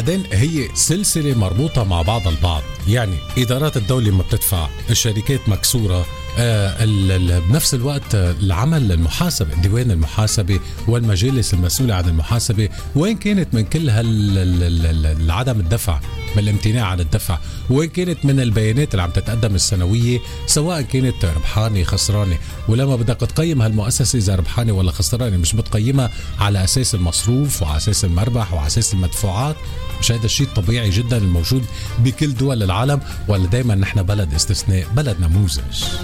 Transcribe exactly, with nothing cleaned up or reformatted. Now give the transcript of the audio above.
وبعدين هي سلسلة مربوطة مع بعض البعض. يعني إدارات الدولة ما بتدفع، الشركات مكسورة، آه بنفس الوقت العمل المحاسبة، ديوان المحاسبة والمجالس المسؤولة عن المحاسبة وين كانت من كل هالعدم الدفع، من الامتناع عن الدفع؟ وين كانت من البيانات اللي عم تتقدم السنوية سواء كانت ربحانة خسرانة؟ ولما بدك تقيم هالمؤسسة إذا ربحانة ولا خسرانة مش بتقيمها على أساس المصروف وعلى أساس المربح وعلى أساس المدفوعات. مش هذا الشيء الطبيعي جدا الموجود بكل دول العالم؟ ولا دايما نحن بلد استثناء، بلد نموذج؟